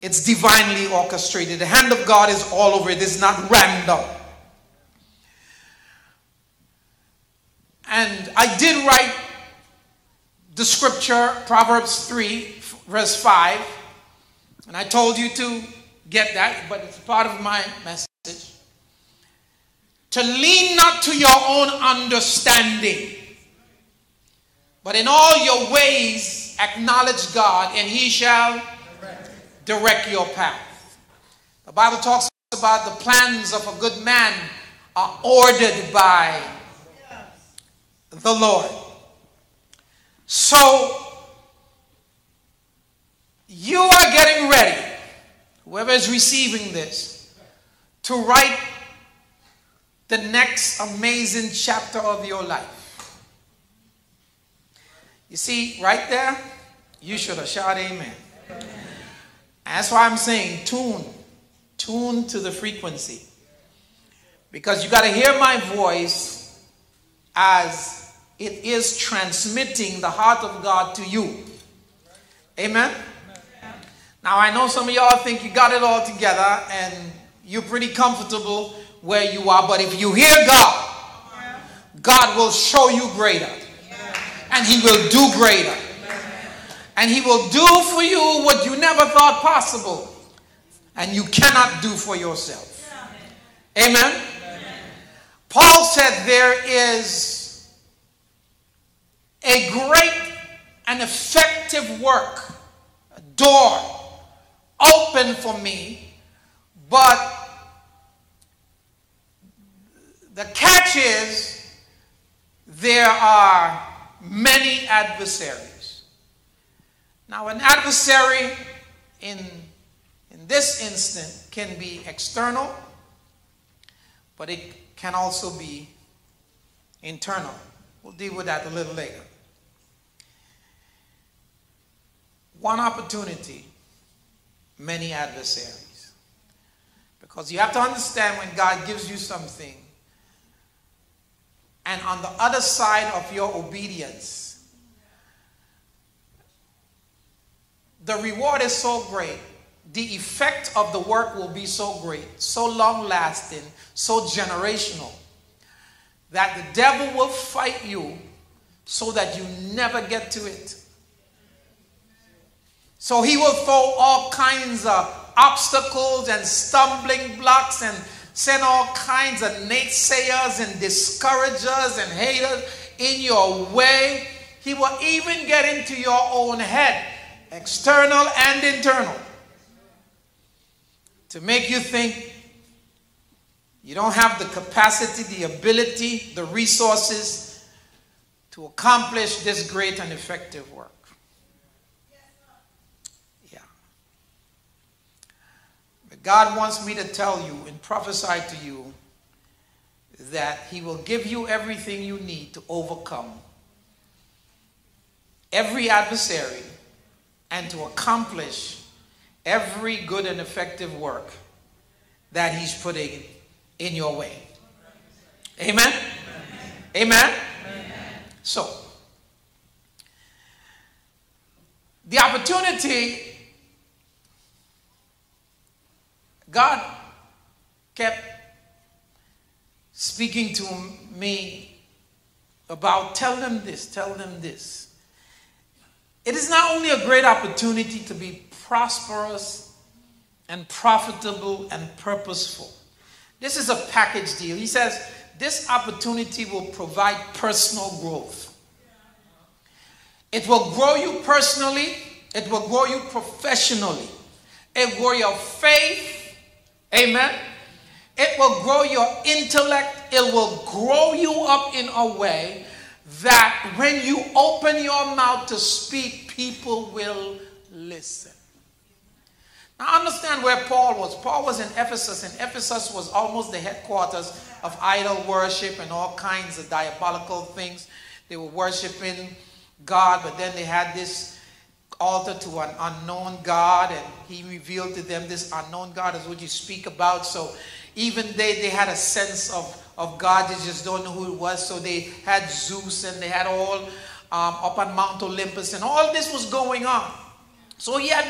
It's divinely orchestrated. The hand of God is all over it. It's not random. And I did write the scripture, Proverbs 3, verse 5. And I told you to get that, but it's part of my message. To lean not to your own understanding, but in all your ways acknowledge God, and he shall direct your path. The Bible talks about the plans of a good man are ordered by the Lord. So you are getting ready, whoever is receiving this, to write the next amazing chapter of your life. You see, right there, you should have shouted amen. That's why I'm saying tune to the frequency. Because you got to hear my voice as it is transmitting the heart of God to you. Amen? Now I know some of y'all think you got it all together and you're pretty comfortable where you are. But if you hear God, God will show you greater. And he will do greater. And he will do for you what you never thought possible. And you cannot do for yourself. Amen? Paul said there is a great and effective work, a door open for me, but the catch is there are many adversaries. Now, an adversary in this instant can be external, but it can also be internal. We'll deal with that a little later. One opportunity, many adversaries. Because you have to understand when God gives you something, and on the other side of your obedience, the reward is so great. The effect of the work will be so great, so long-lasting, so generational, that the devil will fight you so that you never get to it. So he will throw all kinds of obstacles and stumbling blocks and send all kinds of naysayers and discouragers and haters in your way. He will even get into your own head, external and internal, to make you think you don't have the capacity, the ability, the resources to accomplish this great and effective work. Yeah. But God wants me to tell you and prophesy to you that he will give you everything you need to overcome every adversary and to accomplish every good and effective work that he's putting in your way. Amen? Amen? So, the opportunity, God kept speaking to me about tell them this, tell them this. It is not only a great opportunity to be prosperous and profitable and purposeful. This is a package deal. He says this opportunity will provide personal growth. It will grow you personally. It will grow you professionally. It will grow your faith. Amen. It will grow your intellect. It will grow you up in a way that when you open your mouth to speak, people will listen. Now understand where Paul was. Paul was in Ephesus, and Ephesus was almost the headquarters of idol worship and all kinds of diabolical things. They were worshiping God, but then they had this altar to an unknown God, and he revealed to them this unknown God is what you speak about. So even they had a sense of God, they just don't know who it was. So they had Zeus, and they had all up on Mount Olympus, and all this was going on. So he had